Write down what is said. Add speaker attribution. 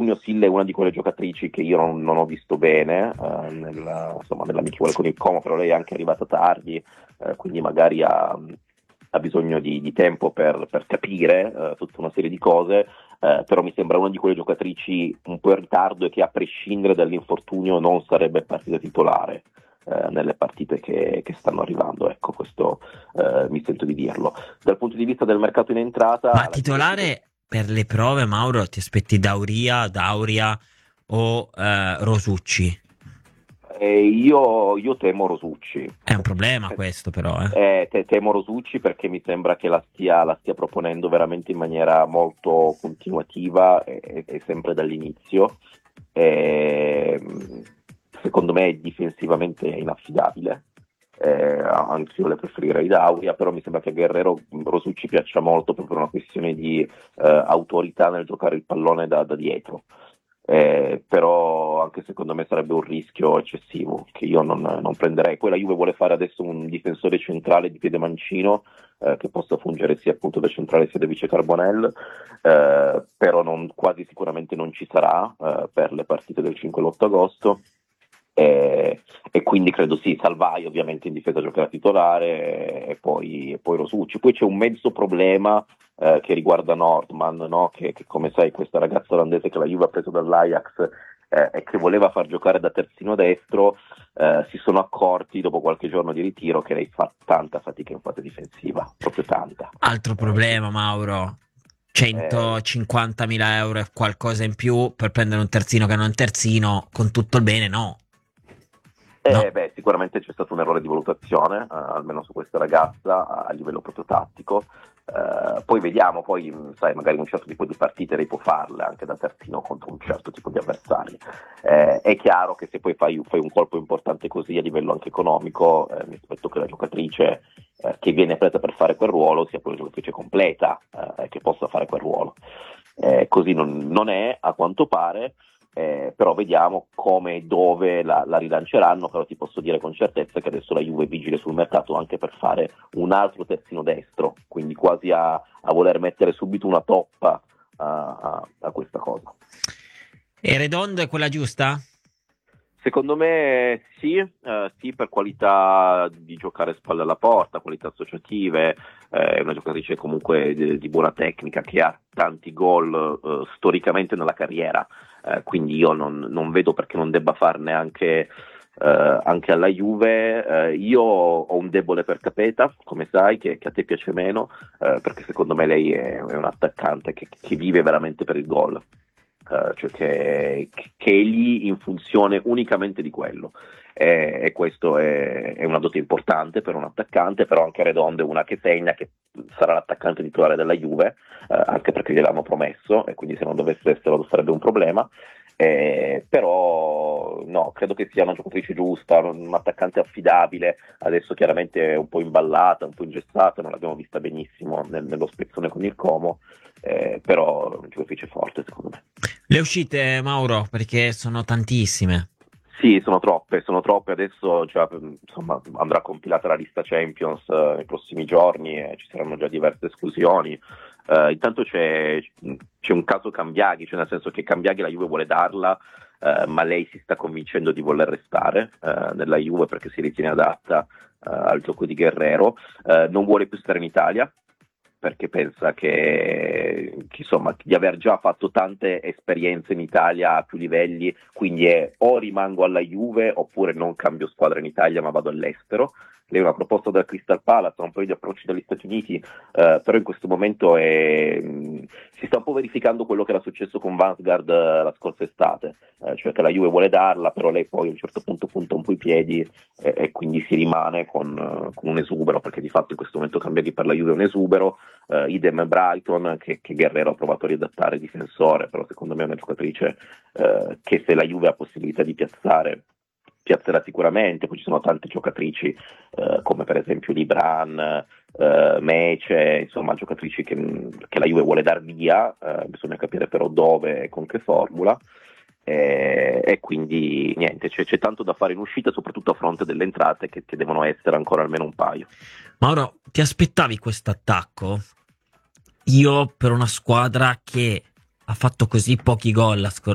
Speaker 1: infortunio Sille è una di quelle giocatrici che io non ho visto bene nell'amichevole con il Como, però lei è anche arrivata tardi, quindi magari ha bisogno di tempo per capire tutta una serie di cose, però mi sembra una di quelle giocatrici un po' in ritardo e che a prescindere dall'infortunio non sarebbe partita titolare nelle partite che stanno arrivando, ecco, questo mi sento di dirlo. Dal punto di vista del mercato in entrata,
Speaker 2: Ma titolare per le prove, Mauro, ti aspetti Dauria o Rosucci?
Speaker 1: io temo Rosucci.
Speaker 2: È un problema questo però, eh.
Speaker 1: Temo Rosucci perché mi sembra che la stia proponendo veramente in maniera molto continuativa e sempre dall'inizio. E, secondo me è difensivamente inaffidabile. Anch'io le preferirei Dauria, però mi sembra che a Guerrero Rosucci piaccia molto proprio per una questione di autorità nel giocare il pallone da dietro. Però anche secondo me sarebbe un rischio eccessivo che io non prenderei. Poi la Juve vuole fare adesso un difensore centrale di piede mancino che possa fungere sia appunto da centrale sia da vice Carbonell, però quasi sicuramente non ci sarà per le partite del 5 e l'8 agosto. E quindi credo sì, Salvai ovviamente in difesa giocherà titolare e poi Rosucci. Poi c'è un mezzo problema che riguarda Nordman, no? Che come sai questa ragazza olandese che la Juve ha preso dall'Ajax e che voleva far giocare da terzino destro, si sono accorti dopo qualche giorno di ritiro che lei fa tanta fatica in fase difensiva, proprio tanta.
Speaker 2: Altro problema, Mauro.
Speaker 1: Eh,
Speaker 2: 150.000 euro e qualcosa in più per prendere un terzino che non è un terzino, con tutto il bene, no. No.
Speaker 1: Sicuramente c'è stato un errore di valutazione, almeno su questa ragazza, a livello proprio tattico. Poi vediamo, poi sai, magari un certo tipo di partite lei può farle anche da terzino contro un certo tipo di avversari. È chiaro che se poi fai un colpo importante così a livello anche economico, mi aspetto che la giocatrice che viene presa per fare quel ruolo sia poi una giocatrice completa che possa fare quel ruolo. Così non è, a quanto pare. Però vediamo come e dove la rilanceranno, però ti posso dire con certezza che adesso la Juve è vigile sul mercato anche per fare un altro terzino destro, quindi quasi a voler mettere subito una toppa a questa cosa.
Speaker 2: E Redondo è quella giusta?
Speaker 1: Secondo me sì, per qualità di giocare spalle alla porta, qualità associative, è una giocatrice comunque di buona tecnica che ha tanti gol storicamente nella carriera, quindi io non vedo perché non debba farne anche alla Juve. Io ho un debole per Capeta, come sai, che a te piace meno, perché secondo me lei è un attaccante che vive veramente per il gol. Cioè che è lì in funzione unicamente di quello, e questo è una dote importante per un attaccante, però anche Redondo è una che segna, che sarà l'attaccante titolare della Juve, anche perché gliel'hanno promesso e quindi se non dovesse esserlo sarebbe un problema. Però no, credo che sia una giocatrice giusta, un attaccante affidabile. Adesso chiaramente è un po' imballata, un po' ingessata, non l'abbiamo vista benissimo nello spezzone con il Como, però è una giocatrice forte secondo me.
Speaker 2: Le uscite, Mauro, perché sono tantissime.
Speaker 1: Sì, sono troppe. Adesso già, insomma, andrà compilata la lista Champions nei prossimi giorni e ci saranno già diverse esclusioni. Intanto c'è un caso Cambiaghi, cioè nel senso che Cambiaghi la Juve vuole darla, ma lei si sta convincendo di voler restare nella Juve perché si ritiene adatta al gioco di Guerrero. Non vuole più stare in Italia perché pensa che insomma di aver già fatto tante esperienze in Italia a più livelli, quindi è o rimango alla Juve oppure non cambio squadra in Italia ma vado all'estero. Lei è una proposta dal Crystal Palace, ha un paio di approcci dagli Stati Uniti, però in questo momento si sta un po' verificando quello che era successo con Vansgaard la scorsa estate, cioè che la Juve vuole darla, però lei poi a un certo punto punta un po' i piedi e quindi si rimane con un esubero, perché di fatto in questo momento Cambiaghi per la Juve è un esubero, idem Brighton che Guerrero ha provato a riadattare difensore, però secondo me è una giocatrice che se la Juve ha possibilità di piazzerà sicuramente. Poi ci sono tante giocatrici come per esempio Libran, Mece, insomma giocatrici che la Juve vuole dar via, bisogna capire però dove e con che formula. E quindi niente, c'è tanto da fare in uscita, soprattutto a fronte delle entrate che devono essere ancora almeno un paio.
Speaker 2: Mauro, ti aspettavi questo attacco? Io per una squadra che ha fatto così pochi gol